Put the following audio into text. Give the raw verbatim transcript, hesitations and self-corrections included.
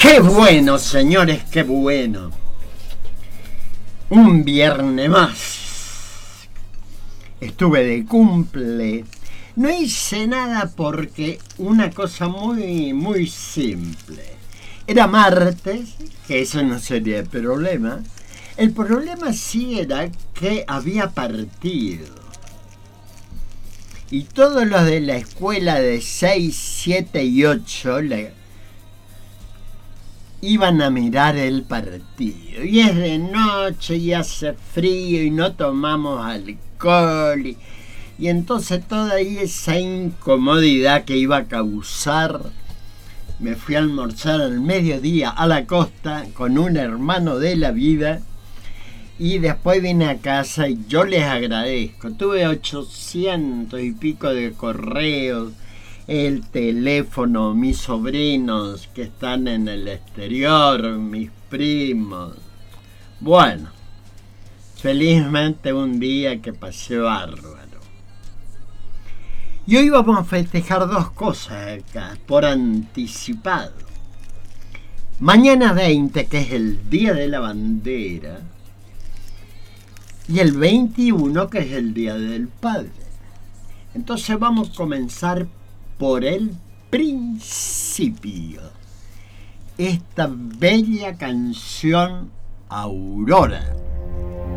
¡Qué bueno, señores, qué bueno! Un viernes más. Estuve de cumple. No hice nada porque una cosa muy, muy simple. Era martes, que eso no sería el problema. El problema sí era que había partido. Y todos los de la escuela de seis, siete y ocho le iban a mirar el partido. Y es de noche y hace frío y no tomamos alcohol. Y, y entonces toda esa incomodidad que iba a causar, me fui a almorzar al mediodía a la costa con un hermano de la vida. Y después vine a casa y yo les agradezco. Tuve ochocientos y pico de correos, el teléfono, mis sobrinos que están en el exterior, mis primos. Bueno, felizmente un día que pasé bárbaro. Y hoy vamos a festejar dos cosas acá, por anticipado. Mañana veinte, que es el Día de la Bandera, y el veintiuno, que es el Día del Padre. Entonces vamos a comenzar por el principio. Esta bella canción Aurora.